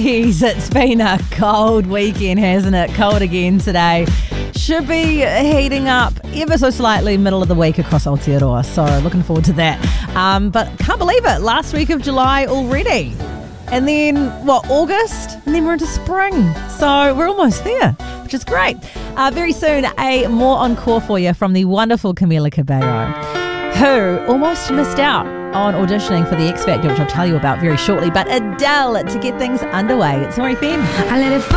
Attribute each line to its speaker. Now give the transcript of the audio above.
Speaker 1: Geez, it's been a cold weekend, hasn't it? Cold again today. Should be heating up ever so slightly middle of the week across Aotearoa. So looking forward to that. But can't believe it. Last week of July already. And then, August? And then we're into spring. So we're almost there, which is great. Very soon, a more encore for you from the wonderful Camila Cabello, who almost missed out on auditioning for the X Factor, which I'll tell you about very shortly. But Adele to get things underway. It's RFM.